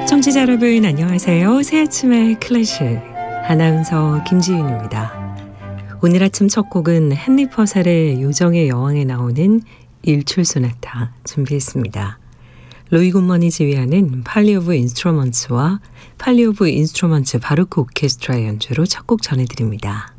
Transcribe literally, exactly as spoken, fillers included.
청취자 여러분 안녕하세요. 새 아침의 클래식 아나운서 김지윤입니다. 오늘 아침 첫 곡은 헨리 퍼셀의 요정의 여왕에 나오는 일출 소나타 준비했습니다. 로이 굿먼이 지휘하는 팔리 오브 인스트루먼츠와 팔리 오브 인스트루먼츠 바로크 오케스트라의 연주로 첫 곡 전해드립니다.